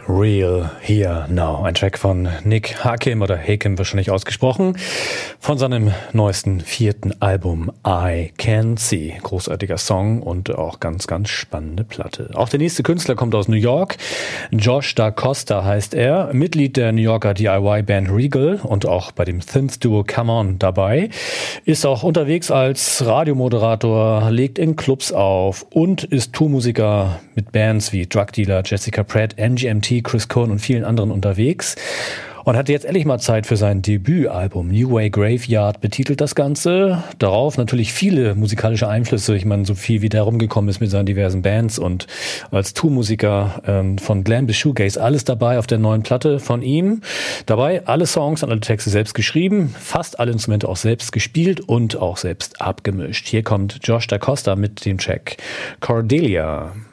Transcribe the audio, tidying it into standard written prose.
Real Here Now. Ein Track von Nick Hakim oder Hakim wahrscheinlich ausgesprochen, von seinem neuesten 4. Album I Can See. Großartiger Song und auch ganz, ganz spannende Platte. Auch der nächste Künstler kommt aus New York. Josh Da Costa heißt er, Mitglied der New Yorker DIY-Band Regal und auch bei dem Synth-Duo Come On dabei. Ist auch unterwegs als Radiomoderator, legt in Clubs auf und ist Tourmusiker mit Bands wie Drug Dealer, Jessica Pratt, MGMT, Chris Cohn und vielen anderen unterwegs. Und hatte jetzt endlich mal Zeit für sein Debütalbum. New Way Graveyard betitelt das Ganze. Darauf natürlich viele musikalische Einflüsse. Ich meine, so viel wie der rumgekommen ist mit seinen diversen Bands und als Tourmusiker von Glam bis Shoegaze. Alles dabei auf der neuen Platte von ihm. Dabei alle Songs und alle Texte selbst geschrieben, fast alle Instrumente auch selbst gespielt und auch selbst abgemischt. Hier kommt Josh Da Costa mit dem Track Cordelia.